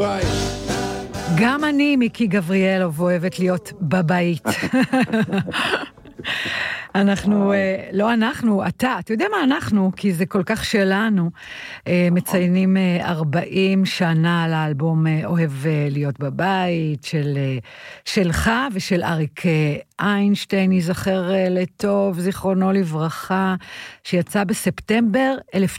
גם אני, מיקי גבריאלוב, אוהבת להיות בבית. אנחנו, לא אנחנו, אתה יודע מה אנחנו, כי זה כל כך שלנו, מציינים 40 שנה לאלבום אוהב להיות בבית, שלך ושל אריק איינשטיין, יזכר לטוב, זיכרונו לברכה, שיצא בספטמבר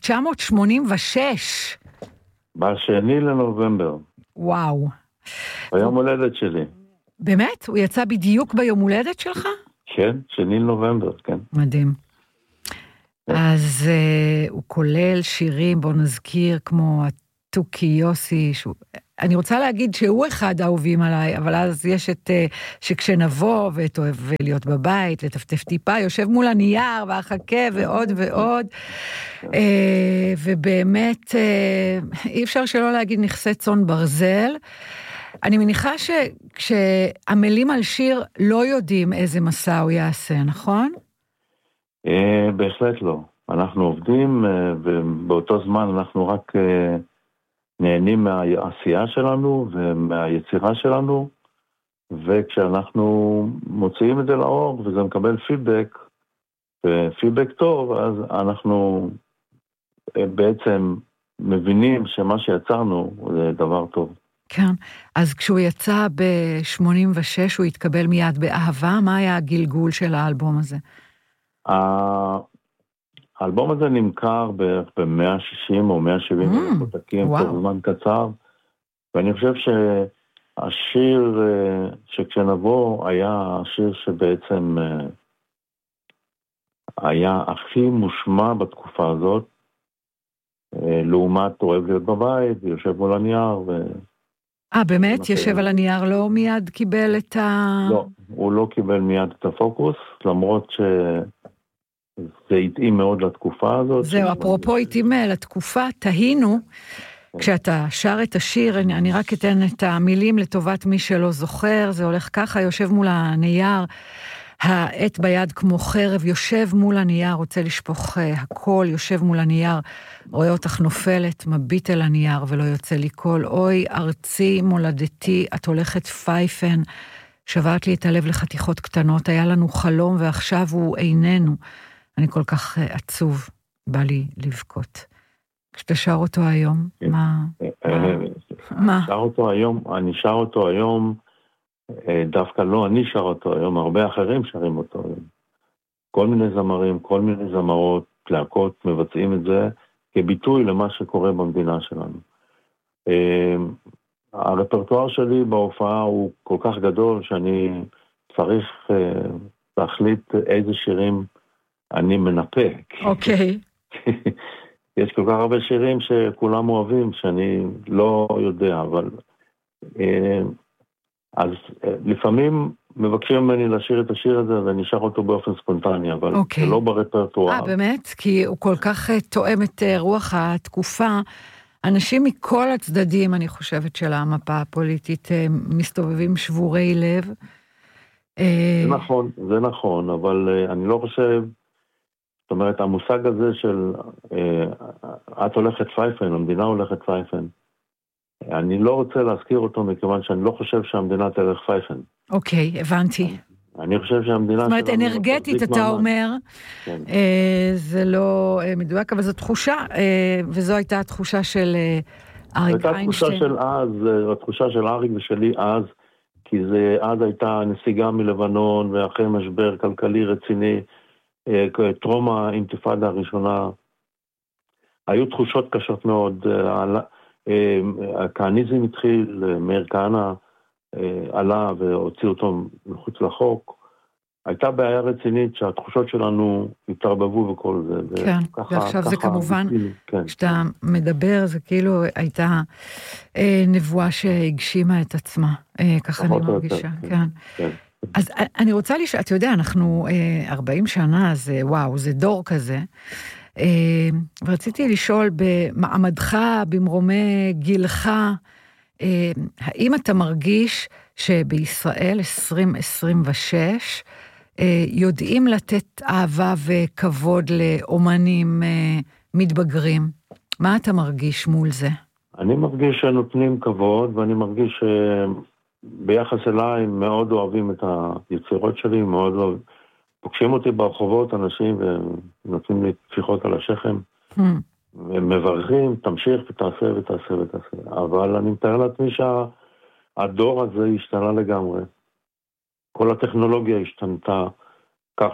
1986. בשני לנובמבר. וואו. ביום הולדת שלי. באמת? הוא יצא בדיוק ביום הולדת שלך? כן, 2 לנובמבר, כן. מדהים. אז הוא כולל שירים, בוא נזכיר, כמו התוכי יוסי, אני רוצה להגיד שהוא אחד האהובים עליי, אבל אז יש את שכשנבוא, ואת אוהב להיות בבית, לטפטף טיפה, יושב מול הנייר, ואחכה, ועוד ועוד, ובאמת, אי אפשר שלא להגיד נכסי צאן ברזל. אני מניחה שכשעמלים על שיר לא יודעים איזה מסע הוא יעשה, נכון? בהחלט לא. אנחנו עובדים, ובאותו זמן אנחנו רק נהנים מהעשייה שלנו ומהיצירה שלנו, וכשאנחנו מוציאים את זה לאור וזה מקבל פידבק, ופידבק טוב, אז אנחנו בעצם מבינים שמה שיצרנו זה דבר טוב. כן, אז כשהוא יצא ב-86 הוא התקבל מיד באהבה, מה היה הגלגול של האלבום הזה? האלבום הזה נמכר בערך ב-160 או 170 עותקים תוך זמן קצר, ואני חושב שהשיר שכשנבוא היה השיר שבעצם היה הכי מושמע בתקופה הזאת, לעומת אוהב להיות בבית, ויושב מול הנייר באמת? יושב על הנייר לא מיד קיבל את לא, הוא לא קיבל מיד את הפוקוס, למרות שזה התאים מאוד לתקופה הזאת. זהו, אפרופו התאים לתקופה, תהינו, כשאתה שר את השיר, אני רק אתן את המילים לטובת מי שלא זוכר, זה הולך ככה, יושב מול הנייר, העט ביד כמו חרב, יושב מול הנייר, רוצה לשפוך הכל, יושב מול הנייר, רואה אותך נופלת, מביט אל הנייר ולא יוצא לי קול, אוי ארצי מולדתי, את הולכת פייפן, שברת לי את הלב לחתיכות קטנות, היה לנו חלום ועכשיו הוא איננו, אני כל כך עצוב, בא לי לבכות. כשאתה שר אותו היום, מה? אני שר אותו היום, דווקא לא אני שר אותו היום, הרבה אחרים שרים אותו היום. כל מיני זמרים, כל מיני זמרות, להקות מבצעים את זה כביטוי למה שקורה במדינה שלנו. הרפרטואר שלי בהופעה הוא כל כך גדול שאני צריך להחליט איזה שירים אני מנפה. אוקיי. יש כל כך הרבה שירים שכולם אוהבים שאני לא יודע, אבל אז לפעמים מבקשים ממני לשיר את השיר הזה, ואני שר אותו באופן ספונטני, אבל זה לא ברפרטואר. באמת? כי הוא כל כך תואם את רוח התקופה. אנשים מכל הצדדים, אני חושבת, של המפה הפוליטית, מסתובבים שבורי לב. זה נכון, אבל אני לא חושב, זאת אומרת, המושג הזה של את הולכת פייפן, המדינה הולכת פייפן, אני לא רוצה להזכיר אותו מכיוון שאני לא חושב שהמדינה תלך פייפן. אוקיי, הבנתי. אני חושב שהמדינה... זאת אומרת, אנרגטית אתה אומר, זה לא מדויק, אבל זו תחושה, וזו הייתה התחושה של אריק איינשטיין. התחושה של אריק ושלי אז, כי אז הייתה נסיגה מלבנון, ואחרי משבר כלכלי רציני, טרום האינתיפאדה הראשונה, היו תחושות קשות מאוד, הכהניזם התחיל, מאיר כהנא עלה והוציא אותו מחוץ לחוק, הייתה בעיה רצינית שהתחושות שלנו התערבבו וכל זה. כן, ועכשיו זה כמובן, כשאתה מדבר, זה כאילו הייתה נבואה שהגשימה את עצמה, ככה אני מרגישה, כן. אז אני רוצה לשאול, אתה יודע, אנחנו 40 שנה, אז וואו, זה דור כזה, ורציתי לשאול במעמדך, במרומי גילך, האם אתה מרגיש שבישראל 2026 יודעים לתת אהבה וכבוד לאומנים מתבגרים? מה אתה מרגיש מול זה? אני מרגיש שנותנים כבוד, ואני מרגיש שביחס אליי הם מאוד אוהבים את היצירות שלי, מאוד אוהבים. פוגשים אותי ברחובות אנשים ונותנים לי טפיחות על השכם, והם מברכים, תמשיך ותעשה ותעשה ותעשה. אבל אני מתאר לעצמי שהדור הזה השתנה לגמרי. כל הטכנולוגיה השתנתה, כך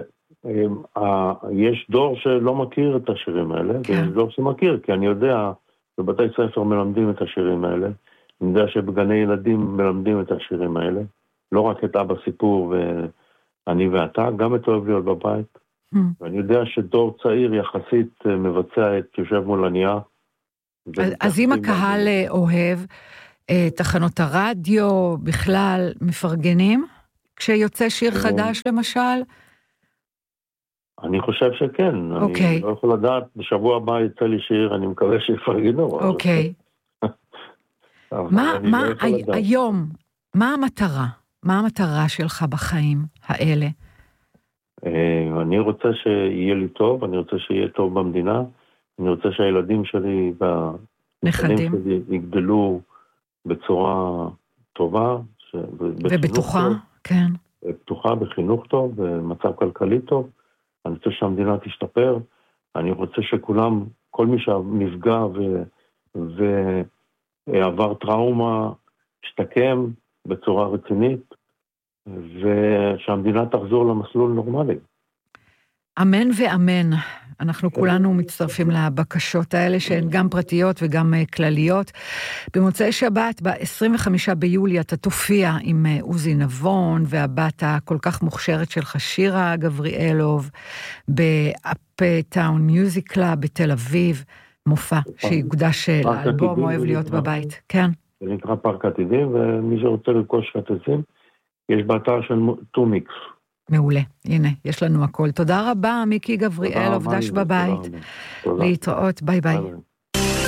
שיש דור שלא מכיר את השירים האלה, ויש דור שמכיר, כי אני יודע, בבתי ספר מלמדים את השירים האלה, אני יודע שבגני ילדים מלמדים את השירים האלה, לא רק את אבא סיפור ואני ואתה, גם את אוהב להיות בבית, ואני יודע שדור צעיר יחסית מבצע את יושב מול הנייר. אז אם הקהל אוהב, תחנות הרדיו בכלל מפרגנים? כשיוצא שיר חדש למשל? אני חושב שכן. אני לא יכול לדעת, בשבוע הבא יצא לי שיר, אני מקווה שיפרגנו. אוקיי. היום, מה המטרה? מה המטרה שלך בחיים האלה? אני רוצה שיהיה לי טוב, אני רוצה שיהיה טוב במדינה, אני רוצה שהילדים שלי והנכדים שלי יגדלו בצורה טובה. ובטוחה, כן. בטוחה, בחינוך טוב, במצב כלכלי טוב. אני רוצה שהמדינה תשתפר. אני רוצה שכולם, כל מי שנפגע ועבר טראומה, ישתקם בצורה רצינית, ושהמדינה תחזור למסלול נורמלי. אמן ואמן. אנחנו כולנו מצטרפים לבקשות האלה, שהן גם פרטיות וגם כלליות. במוצאי שבת, ב-25 ביולי, אתה תופיע עם עוזי נבון, והבת הכל כך מוכשרת שלך, שירה גבריאלוב, באפטאון מיוזיק קלאב בתל אביב, מופע שיוקדש לאלבום אוהב להיות בבית. כן. זה נקרא פארק עתידים, ומי שרוצה לרכוש כרטיסים, יש באתר של טומיקס. מעולה, הנה, יש לנו הכל. תודה רבה, מיקי גבריאל, עובדש בבית. להתראות, ביי ביי.